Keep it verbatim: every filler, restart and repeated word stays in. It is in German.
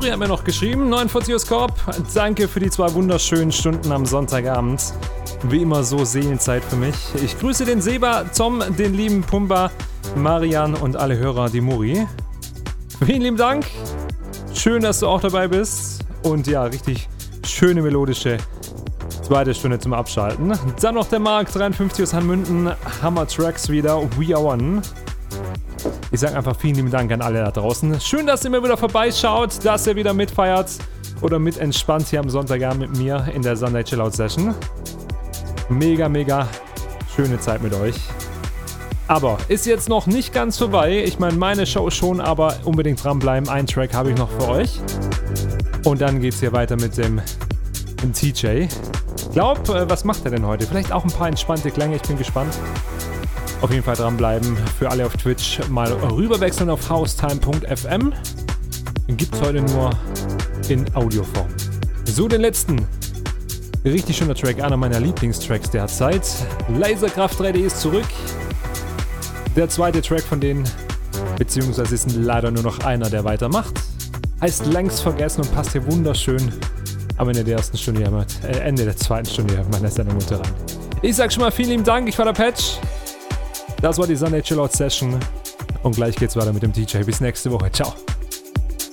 Muri hat mir noch geschrieben, neunundvierzig Skorp. Danke für die zwei wunderschönen Stunden am Sonntagabend. Wie immer so Seelenzeit für mich. Ich grüße den Seba, Tom, den lieben Pumba, Marian und alle Hörer, die Muri. Vielen lieben Dank. Schön, dass du auch dabei bist. Und ja, richtig schöne melodische zweite Stunde zum Abschalten. Dann noch der Marc, dreiundfünfzig aus Hanmünden. Hammer Tracks wieder. We are one. Ich sage einfach vielen lieben Dank an alle da draußen. Schön, dass ihr mir wieder vorbeischaut, dass ihr wieder mitfeiert oder mit entspannt hier am Sonntagabend mit mir in der Sunday Chillout Session. Mega, mega schöne Zeit mit euch. Aber ist jetzt noch nicht ganz vorbei. Ich meine, meine Show schon, aber unbedingt dranbleiben. Einen Track habe ich noch für euch. Und dann geht es hier weiter mit dem, dem T J. Ich glaube, was macht er denn heute? Vielleicht auch ein paar entspannte Klänge, ich bin gespannt. Auf jeden Fall dranbleiben. Für alle auf Twitch mal rüberwechseln auf housetime punkt f m. Gibt es heute nur in Audioform. So, den letzten. Richtig schöner Track, einer meiner Lieblingstracks derzeit. Laserkraft drei D ist zurück. Der zweite Track von denen, beziehungsweise ist leider nur noch einer, der weitermacht. Heißt Längst vergessen und passt hier wunderschön am Ende der ersten Stunde, äh, Ende der zweiten Stunde meiner Sendung unter rein. Ich sag schon mal vielen lieben Dank, ich war der Patch. Das war die Sunday Chillout Session und gleich geht's weiter mit dem D J. Bis nächste Woche. Ciao.